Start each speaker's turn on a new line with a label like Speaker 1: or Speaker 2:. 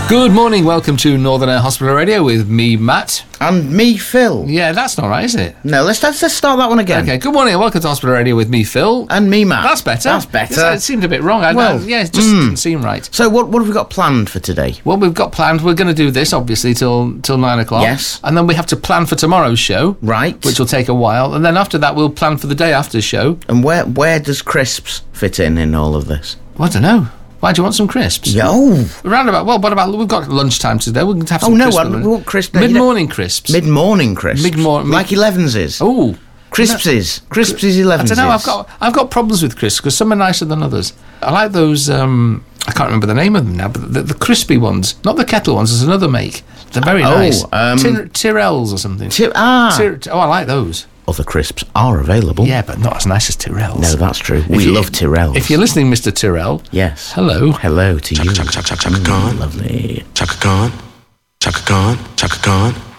Speaker 1: Good morning, welcome to Northern Air Hospital Radio with me, Matt.
Speaker 2: And me, Phil.
Speaker 1: Yeah, that's not right, is it?
Speaker 2: No, let's start that one again.
Speaker 1: Okay, good morning and welcome to Hospital Radio with me, Phil.
Speaker 2: And me, Matt.
Speaker 1: That's better.
Speaker 2: That's better.
Speaker 1: It seemed a bit wrong. It just didn't seem right.
Speaker 2: So what have we got planned for today?
Speaker 1: What we've got planned, we're going to do this, obviously, till 9 o'clock.
Speaker 2: Yes.
Speaker 1: And then we have to plan for tomorrow's show.
Speaker 2: Right.
Speaker 1: Which will take a while. And then after that, we'll plan for the day after show.
Speaker 2: And where does crisps fit in all of this?
Speaker 1: Well, I don't know. Why do you want some crisps? Roundabout. What about, we've got lunchtime today. We can have some crisps.
Speaker 2: We want crisps.
Speaker 1: Mid-morning crisps.
Speaker 2: Mid-morning crisps. Like 11's is.
Speaker 1: Oh.
Speaker 2: Crispsies. Crispsies 11's.
Speaker 1: I don't know, I've got problems with crisps because some are nicer than others. I like those, I can't remember the name of them now, but the crispy ones, not the kettle ones, there's another make. They're very nice. Tyrrells or something. I like those.
Speaker 2: Other crisps are available.
Speaker 1: Yeah, but not as nice as Tyrrells.
Speaker 2: No, that's true. We love Tyrrells.
Speaker 1: If you're listening, Mr. Tyrrell.
Speaker 2: Yes.
Speaker 1: Hello.
Speaker 2: Hello to you.
Speaker 3: Chaka Khan.
Speaker 2: Lovely.
Speaker 3: Chaka Khan. Chaka Khan. Chaka Khan.